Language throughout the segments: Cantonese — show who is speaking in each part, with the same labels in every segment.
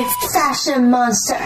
Speaker 1: Fashion Monster。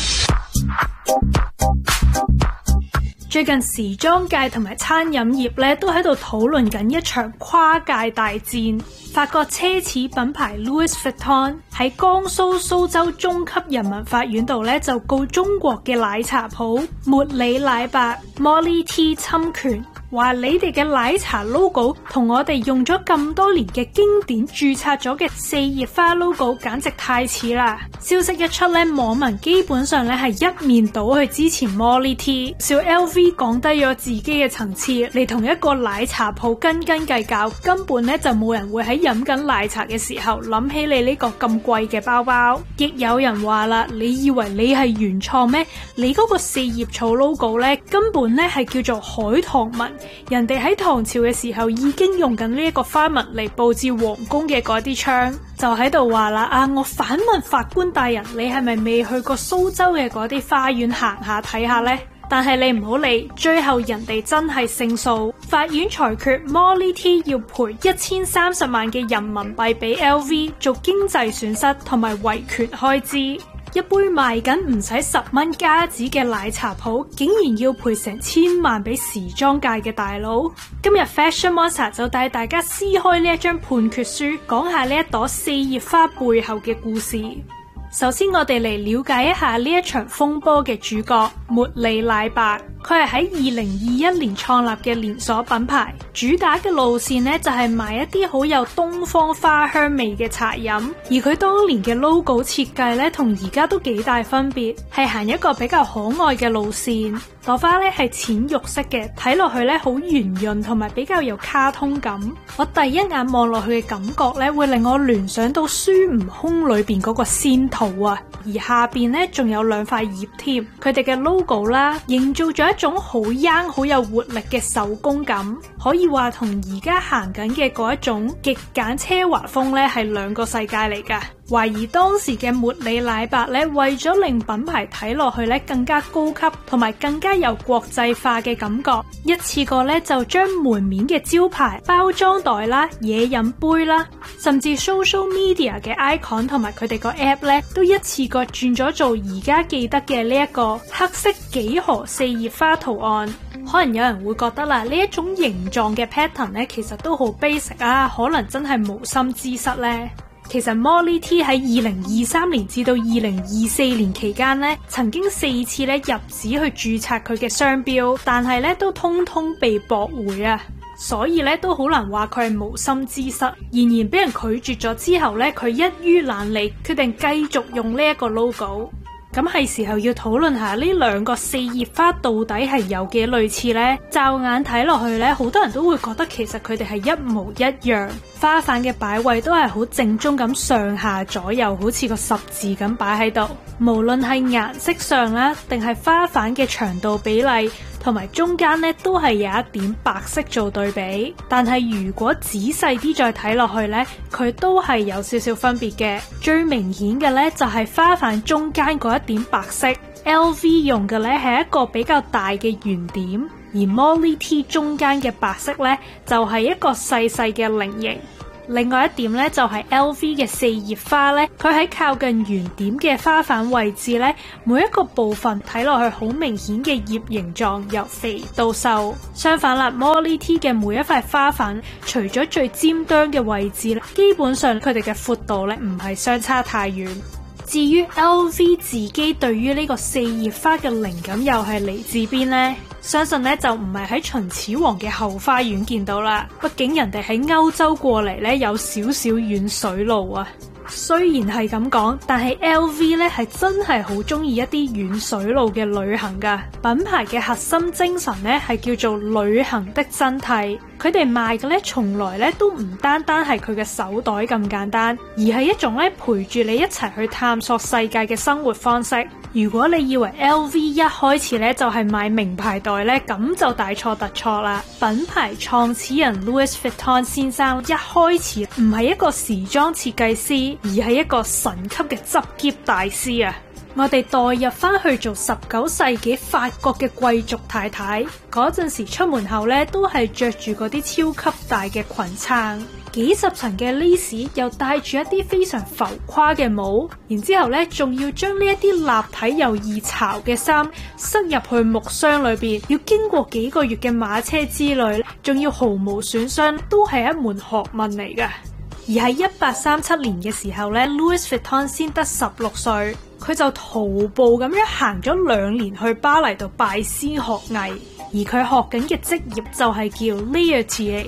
Speaker 2: 最近時裝界同埋餐飲業咧都喺度討論緊一場跨界大戰。法國奢侈品牌 Louis Vuitton 喺江蘇蘇州中級人民法院度咧就告中國嘅奶茶鋪茉莉奶白 Molly Tea 侵權，話你哋嘅奶茶 logo 同我哋用咗咁多年嘅經典註冊咗嘅四葉花 logo 簡直太似啦。消息一出咧，網民基本上咧係一面倒去支持 Molly Tea， 笑 LV 降低咗自己嘅層次嚟同一個奶茶鋪斤斤計較，根本咧就冇人會喺飲緊奶茶嘅時候諗起你呢個咁貴嘅包包。亦有人話啦，你以為你係原創咩？你嗰個四葉草 logo 咧根本咧係叫做海棠紋，人哋喺唐朝嘅時候已經用緊呢一個花紋嚟佈置皇宮嘅嗰啲窗，就喺度話啦我反問法官大人，你係咪未去過蘇州嘅嗰啲花園行下睇下呢？但係你唔好理，最後人哋真係勝訴，法院裁決 Molly Tea 要賠1030萬嘅人民幣俾 LV 做經濟損失同埋維權開支。一杯賣緊唔使10蚊加紙嘅奶茶鋪，竟然要賠成1000萬俾時裝界嘅大佬。今日 Fashion Monster 就帶大家撕開呢一張判決書，講下呢一朵四葉花背後嘅故事。首先我哋嚟了解一下呢一場風波嘅主角茉莉奶白。佢係喺2021年創立嘅連鎖品牌，主打嘅路線呢就係賣一啲好有東方花香味嘅茶飲，而佢當年嘅 logo 設計呢同而家都幾大分別，係行一個比較可愛嘅路線。朵花呢係淺肉色嘅，睇落去呢好圓潤同埋比較有卡通感。我第一眼望落去嘅感覺呢會令我聯想到孫悟空裏邊嗰個仙桃啊，而下邊呢仲有兩塊葉添。佢哋嘅 logo 啦，營造咗一種好 young 好有活力嘅手工感，可以話同而家行緊嘅嗰一種極簡奢華風咧係兩個世界嚟㗎。懷疑當時嘅茉莉奶白咧，為咗令品牌睇落去咧更加高級同埋更加有國際化嘅感覺，一次過咧就將門面嘅招牌、包裝袋啦、嘢飲杯啦，甚至 social media 嘅 icon 同埋佢哋個 app 咧，都一次過轉咗做而家記得嘅呢一個黑色幾何四葉花圖案。可能有人會覺得啦，呢一種形狀嘅 pattern 咧，其實都好 basic 啊，可能真係無心之失咧。其實 Molly Tea 喺2023年至到2024年期間咧，曾經4次咧入紙去註冊佢嘅商標，但係咧都通通被駁回啊，所以咧都好難話佢係無心之失。然而俾人拒絕咗之後咧，佢一於懶理，決定繼續用呢一個 logo。咁係時候要討論下呢兩個四葉花到底係有幾類似呢？驟眼睇落去呢，好多人都會覺得其實佢哋係一模一樣，花瓣嘅擺位都係好正宗咁上下左右，好似個十字咁擺喺度。無論係顏色上啦，定係花瓣嘅長度比例，同埋中間呢都係有一點白色做對比。但係如果仔細啲再睇落去呢，佢都係有少少分別嘅。最明顯嘅呢，就係花瓣中間嗰一點白色 ，LV 用嘅呢係一個比較大嘅圓點，而 Molly Tea 中間嘅白色呢，就係一個細細嘅菱形。另外一點咧，就係 LV 嘅四葉花咧，佢喺靠近圓點嘅花瓣位置咧，每一個部分睇落去好明顯嘅葉形狀，由肥到瘦。相反啦，Molly Tea 嘅每一塊花瓣，除咗最尖端嘅位置咧，基本上佢哋嘅闊度咧唔係相差太遠。至於 LV 自己對於呢個四葉花嘅靈感又係嚟自邊呢？相信咧就唔係喺秦始皇嘅後花園見到啦，畢竟人哋喺歐洲過嚟咧有少少遠水路啊。雖然係咁講，但係 LV 咧係真係好中意一啲遠水路嘅旅行噶。品牌嘅核心精神咧係叫做旅行的真諦。佢哋賣嘅咧從來咧都唔單單係佢嘅手袋咁簡單，而係一種咧陪住你一齊去探索世界嘅生活方式。如果你以為 LV 一開始咧就係賣名牌袋咧，咁就大錯特錯啦。品牌創始人 Louis Vuitton 先生一開始唔係一個時裝設計師，而係一個神級嘅執喼大師啊！ 我哋代入翻去做19世紀法國嘅貴族太太，嗰陣時出門口咧都係着住嗰啲超級大嘅裙撐，幾十層嘅 lace， 又戴住一啲非常浮誇嘅帽，然之後咧仲要將呢一啲立體又易潮嘅衫塞入去木箱裏邊，要經過幾個月嘅馬車之旅，仲要毫無損傷，都係一門學問嚟嘅。而喺1837年嘅時候咧 Louis Vuitton 先得16歲，佢就徒步咁樣行咗2年去巴黎度拜師學藝，而佢學緊嘅職業就係叫 Lietier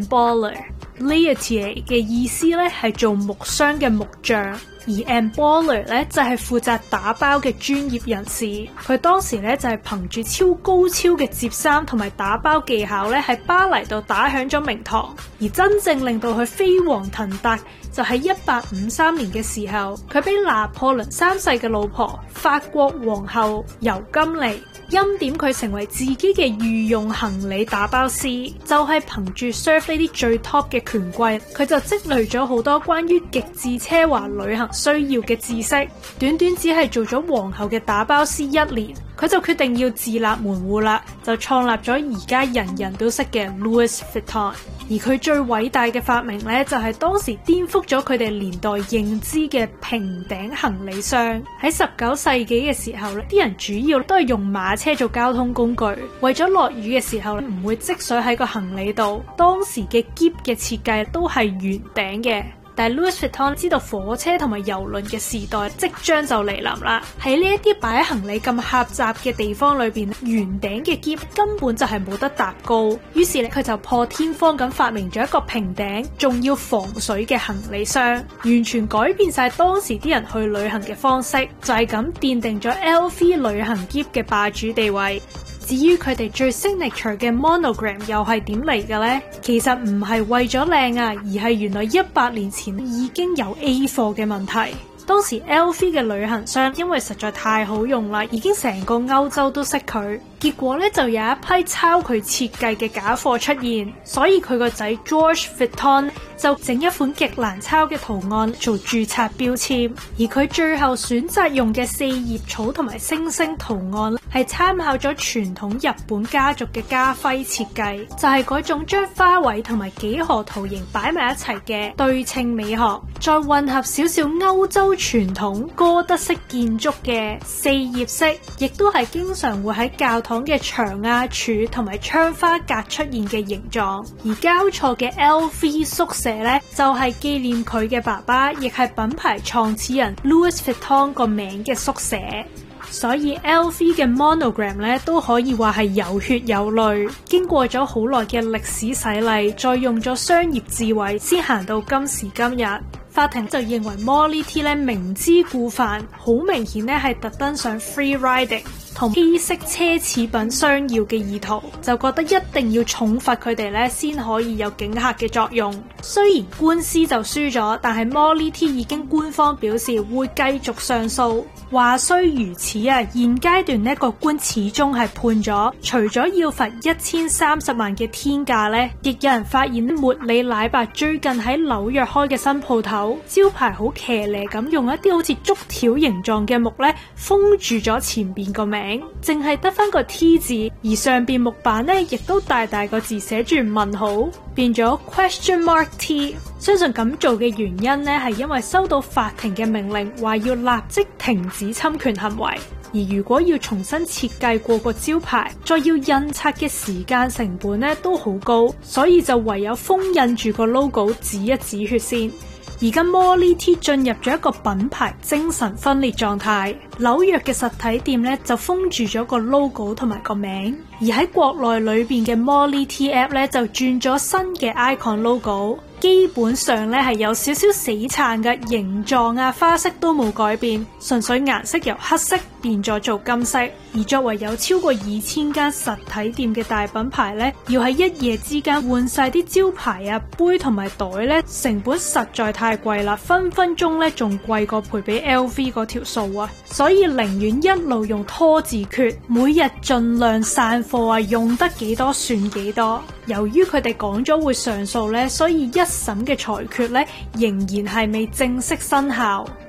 Speaker 2: Emballeur。Lietier 嘅意思咧係做木箱嘅木匠，而 Emballeur 咧就係負責打包嘅專業人士。佢當時咧就係憑住超高超嘅摺衫同埋打包技巧咧，喺巴黎度打響咗名堂。而真正令到佢飛黃騰達，就喺1853年嘅時候，佢俾拿破崙3世嘅老婆法國皇后尤金妮欽點佢成為自己嘅御用行李打包師，就係憑住 serve 呢啲最 top 嘅權貴，佢就積累咗好多關於極致奢華旅行需要嘅知識。短短只係做咗皇后嘅打包師1年，佢就決定要自立門戶啦，就創立咗而家人人都識嘅 Louis Vuitton。而佢最偉大嘅發明呢，就係當時顛覆咗佢哋年代認知嘅平頂行李箱。喺19世紀嘅時候咧，啲人主要都係用馬車做交通工具，為咗落雨嘅時候唔會積水喺個行李度，當時嘅篋嘅設計都係圓頂嘅。但係 Louis Vuitton 知道火車同埋郵輪嘅時代即將就嚟臨啦，喺呢一啲擺行李咁狹窄嘅地方裏邊，圓頂嘅篋根本就係冇得搭高，於是咧佢就破天荒咁發明咗一個平頂仲要防水嘅行李箱，完全改變晒當時啲人去旅行嘅方式，就係咁奠定咗 LV 旅行篋嘅霸主地位。至於佢哋最 signature 嘅 monogram 又係點嚟嘅呢？其實唔係為咗靚啊，而係原來100年前已經有 A 貨嘅問題。當時 LV 嘅旅行箱因為實在太好用啦，已經成個歐洲都識佢，結果咧就有一批抄佢設計嘅假貨出現，所以佢個仔 George Vuitton 就整一款極難抄嘅圖案做註冊標籤，而佢最後選擇用嘅4葉草同埋星星圖案係參考咗傳統日本家族嘅家徽設計，就係嗰種將花卉同埋幾何圖形擺埋一齊嘅對稱美學，再混合少少歐洲傳統哥德式建築嘅4葉式，亦都係經常會喺教堂嘅牆啊、柱同埋窗花格出現嘅形狀。而交錯嘅 LV 縮寫咧，就係紀念佢嘅爸爸，亦係品牌創始人 Louis Vuitton 個名嘅縮寫。所以 LV 嘅 monogram 咧都可以話係有血有淚，經過咗好耐嘅歷史洗禮，再用咗商業智慧先行到今時今日。法庭就認為 Moly-T 咧明知故犯，好明顯咧係特登想 free riding 同稀釋奢侈品商要嘅意圖，就覺得一定要重罰佢哋咧先可以有警嚇嘅作用。雖然官司就輸咗，但係 Moly-T 已經官方表示會繼續上訴。話雖如此啊，現階段呢個官始終係判咗，除咗要罰1030萬嘅天價呢，亦有人發現茉莉奶白最近喺紐約開嘅新鋪頭，招牌好騎呢咁用一啲好似竹條形狀嘅木呢封住咗前邊個名，淨係得翻個 T 字，而上邊木板呢亦都大大個字寫住問號，變咗 question mark T。相信咁做嘅原因呢，係因為收到法庭嘅命令，話要立即停止侵權行為。而如果要重新設計過個招牌，再要印刷嘅時間成本呢都好高，所以就唯有封印住個 logo 止一止血先。而家 Moly-T 進入咗一個品牌精神分裂狀態，紐約嘅實體店咧就封住咗個 logo 同埋個名，而喺國內裏邊嘅 Moly-T app 咧就轉咗新嘅 icon logo， 基本上咧係有少少死撐嘅，形狀啊花色都冇改變，純粹顏色由黑色變咗做金色。而作為有超過2000間實體店嘅大品牌咧，要喺一夜之間換晒啲招牌啊、杯同埋袋咧，成本實在太貴啦，分分鐘咧仲貴過賠俾 LV 嗰條數啊！所以寧願一路用拖字訣，每日盡量散貨啊，用得幾多算幾多。由於佢哋講咗會上訴咧，所以一審嘅裁決咧仍然係未正式生效。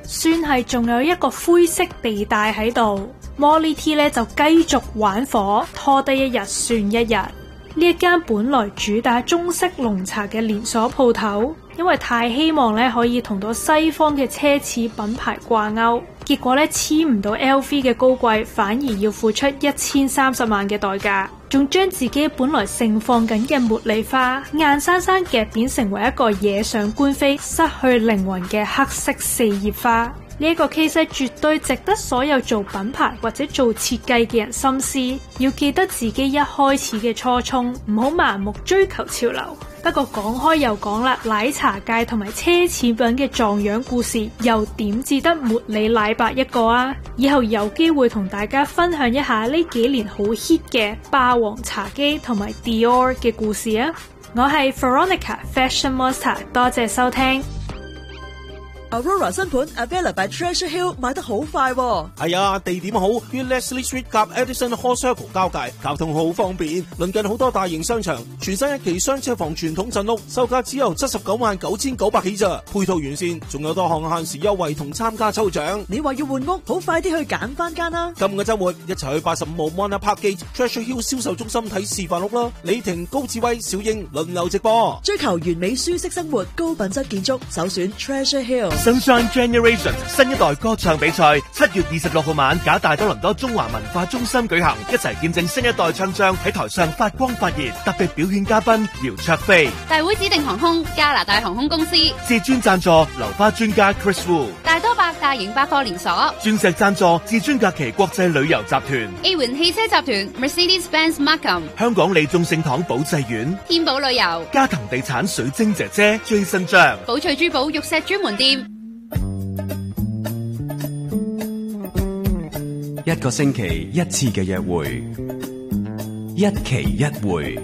Speaker 2: 算係仲有一個灰色地帶喺度。Molly T 咧就繼續玩火，拖得一日算一日。呢一間本來主打中式濃茶嘅連鎖鋪頭，因為太希望咧可以同到西方嘅奢侈品牌掛鈎，結果咧黐唔到 LV 嘅高貴，反而要付出1030萬嘅代價，仲將自己本來盛放緊嘅茉莉花硬生生夾扁成為一個惹上官非、失去靈魂嘅黑色四葉花。呢一個 case 絕對值得所有做品牌或者做設計嘅人深思，要記得自己一開始嘅初衷，唔好盲目追求潮流。不過講開又講啦，奶茶界同埋奢侈品嘅撞樣故事又點至得茉莉奶白一個啊？以後有機會同大家分享一下呢幾年好 hit 嘅霸王茶姬同埋 Dior 嘅故事啊！我係 Veronica Fashion Monster， 多謝收聽。
Speaker 1: Aurora 新盤 Avella by Treasure Hill 買得好快喎。
Speaker 3: 係啊，地點好，於 Leslie Street 夾 Edison Hall Circle 交界，交通好方便，鄰近好多大型商場，全新一期雙車房傳統鎮屋，售價只由799900起咋，配套完善，仲有多項限時優惠同參加抽獎。
Speaker 1: 你話要換屋，好快啲去揀翻間啦！
Speaker 3: 今個週末一齊去85號 Mona Parkgate Treasure Hill 銷售中心睇示範屋啦！李婷、高志威、小英輪流直播，
Speaker 1: 追求完美舒適生活，高品質建築，首選 Treasure Hill。
Speaker 4: Sunshine Generation 新一代歌唱比賽7月26號晚，假大多倫多中華文化中心舉行，一齊見證新一代唱將喺台上發光發熱。特別表演嘉賓姚焯菲，
Speaker 5: 大會指定航空加拿大航空公司，
Speaker 4: 至尊贊助流花專家 Chris Wu，
Speaker 5: 大多百大型百貨連鎖，
Speaker 4: 鑽石贊助至尊假期國際旅遊集團，
Speaker 5: A 環汽車集團 Mercedes-Benz Markham，
Speaker 4: 香港利眾聖堂保濟院，
Speaker 5: 天寶旅遊，
Speaker 4: 嘉騰地產水晶姐姐 Jason 張，
Speaker 5: 寶翠珠寶玉石專門店。
Speaker 6: 一個星期一次嘅約會，一期一會。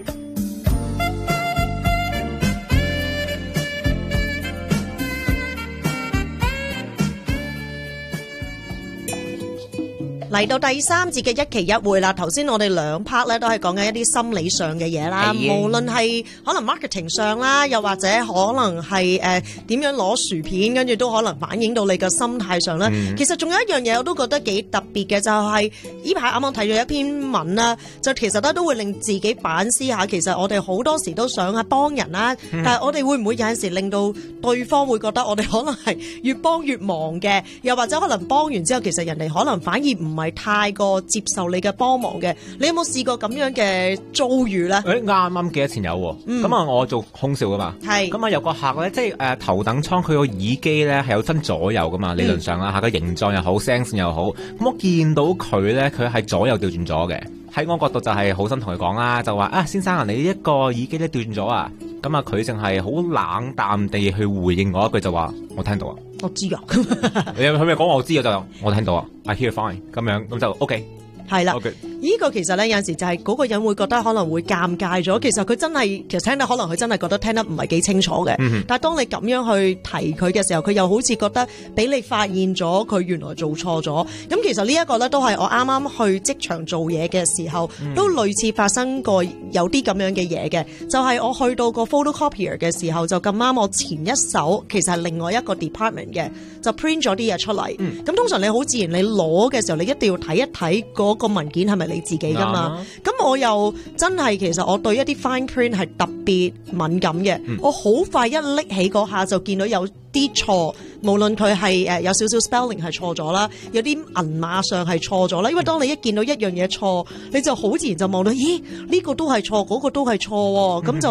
Speaker 7: 嚟到第三節嘅一期一會啦，頭先我哋兩 part 咧都係講緊一啲心理上嘅嘢啦，無論係可能 marketing 上啦，又或者可能係點樣攞薯片，跟住都可能反映到你嘅心態上啦。其實仲有一樣嘢我都覺得幾特別嘅，就係呢排啱啱睇咗一篇文啦，就其實咧都會令自己反思下，其實我哋好多時都想係幫人啦，但係我哋會唔會有陣時令到對方會覺得我哋可能係越幫越忙嘅，又或者可能幫完之後，其實人哋可能反而唔係太過接受你嘅幫忙嘅。你有冇試過咁樣嘅遭遇咧？
Speaker 8: 啱啱記得前有喎，咁啊我做空少噶嘛，咁啊有個客咧，即係頭等艙佢個耳機咧係有分左右噶嘛，理論上啦，個形狀又好，聲線又好，咁我見到佢咧，佢係左右調轉咗嘅。喺我角度就係好心同佢講啦，就話啊，先生啊，你呢一個耳機咧調轉咗啊，咁啊佢淨係好冷淡地去回應我一句就話我聽到啊，
Speaker 7: 我知啊，
Speaker 8: 佢咪講我知啊，就我聽到啊 ，I hear fine 咁樣，咁就 OK。係啦，
Speaker 7: 呢個其實咧有陣時就係嗰個人會覺得可能會尷尬咗，其實佢真係其實聽得可能佢真係覺得聽得唔係幾清楚嘅，但係當你咁樣去提佢嘅時候，佢又好似覺得俾你發現咗佢原來做錯咗。咁其實呢一個咧都係我啱啱去職場做嘢嘅時候，都類似發生過有啲咁樣嘅嘢嘅，就係我去到個 photocopier 嘅時候，就咁啱我前一手其實係另外一個 department 嘅，就 print 咗啲嘢出嚟。咁通常你好自然你攞嘅時候，你一定要睇一睇嗰個文件係咪你自己噶嘛？咁我又真係其實我對一啲 fine print 係特別敏感嘅，我好快一拎起嗰下就見到有啲錯，無論佢係有少少 spelling 係錯咗啦，有啲銀碼上係錯咗啦。因為當你一見到一樣嘢錯，你就好自然就望到，咦呢個都係錯，嗰個都係錯喎，咁就